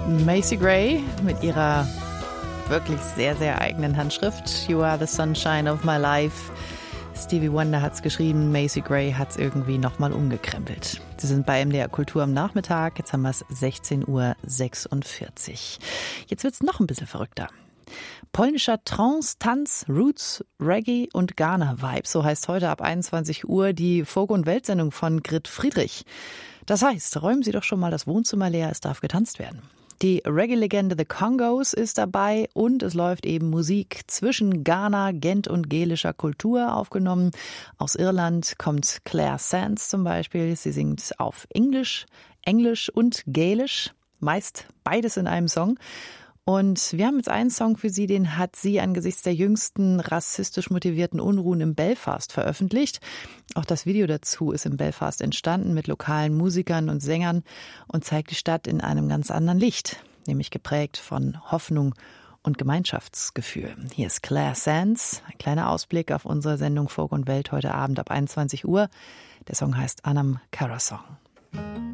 Macy Gray mit ihrer wirklich sehr, sehr eigenen Handschrift. You are the sunshine of my life. Stevie Wonder hat's geschrieben, Macy Gray hat's irgendwie nochmal umgekrempelt. Sie sind bei MDR Kultur am Nachmittag, jetzt haben wir es 16:46 Uhr. Jetzt wird's noch ein bisschen verrückter. Polnischer Trance, Tanz, Roots, Reggae und Ghana-Vibe. So heißt heute ab 21 Uhr die Folk- und Weltsendung von Grit Friedrich. Das heißt, räumen Sie doch schon mal das Wohnzimmer leer, es darf getanzt werden. Die Reggae-Legende The Congos ist dabei und es läuft eben Musik zwischen Ghana, Gent und gälischer Kultur aufgenommen. Aus Irland kommt Claire Sands zum Beispiel. Sie singt auf Englisch und Gälisch, meist beides in einem Song. Und wir haben jetzt einen Song für Sie, den hat sie angesichts der jüngsten rassistisch motivierten Unruhen in Belfast veröffentlicht. Auch das Video dazu ist in Belfast entstanden mit lokalen Musikern und Sängern und zeigt die Stadt in einem ganz anderen Licht, nämlich geprägt von Hoffnung und Gemeinschaftsgefühl. Hier ist Claire Sands, ein kleiner Ausblick auf unsere Sendung Folk und Welt heute Abend ab 21 Uhr. Der Song heißt Anam Cara Song.